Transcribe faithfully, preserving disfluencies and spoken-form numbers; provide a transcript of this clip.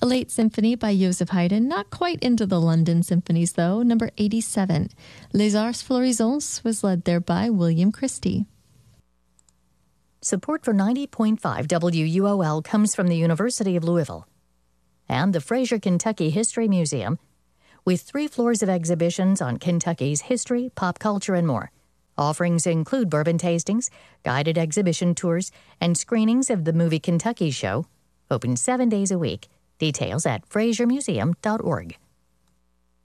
A late symphony by Joseph Haydn, not quite into the London symphonies though, number eighty-seven. Les Arts Florissants was led there by William Christie. Support for ninety point five W U O L comes from the University of Louisville and the Fraser Kentucky History Museum, with three floors of exhibitions on Kentucky's history, pop culture, and more. Offerings include bourbon tastings, guided exhibition tours, and screenings of the movie Kentucky Show, open seven days a week. Details at fraser museum dot org.